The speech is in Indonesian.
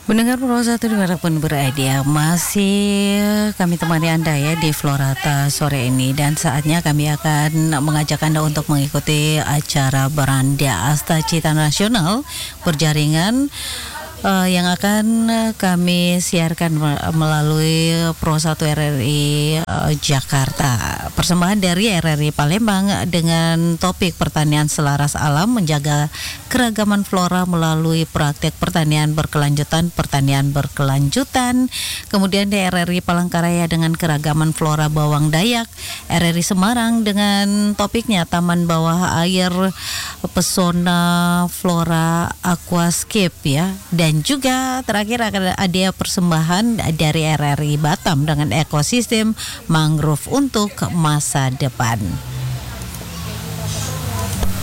Mendengar Pro 1 dimanapun berada, masih kami temani Anda ya di Florata sore ini. Dan saatnya kami akan mengajak Anda untuk mengikuti acara Beranda Asta Cita Nasional berjaringan yang akan kami siarkan melalui Pro 1 RRI Jakarta. Persembahan dari RRI Palembang dengan topik pertanian selaras alam, menjaga keragaman flora melalui praktek pertanian berkelanjutan. Kemudian di RRI Palangkaraya dengan keragaman flora bawang Dayak, RRI Semarang dengan topiknya Taman Bawah Air Pesona Flora Aquascape ya. Dan juga terakhir akan ada persembahan dari RRI Batam dengan ekosistem mangrove untuk masa depan.